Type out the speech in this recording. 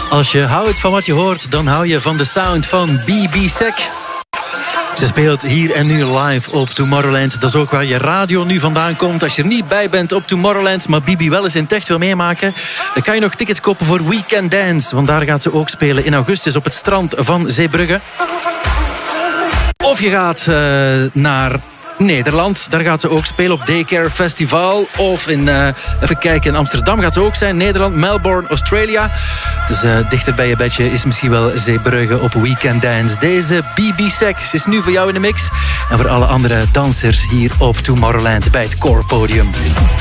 Als je houdt van wat je hoort, dan hou je van de sound van BB Sek. Ze speelt hier en nu live op Tomorrowland. Dat is ook waar je radio nu vandaan komt. Als je er niet bij bent op Tomorrowland, maar Bibi wel eens in het echt wil meemaken, dan kan je nog tickets kopen voor We Can Dance. Want daar gaat ze ook spelen in augustus op het strand van Zeebrugge. Of je gaat naar Nederland. Daar gaat ze ook spelen op Daycare Festival. Of even kijken, in Amsterdam gaat ze ook zijn. Nederland, Melbourne, Australia. Dus dichter bij je bedje is misschien wel Zeebrugge op We Can Dance. Deze BB Sek is nu voor jou in de mix. En voor alle andere dansers hier op Tomorrowland bij het Core Podium.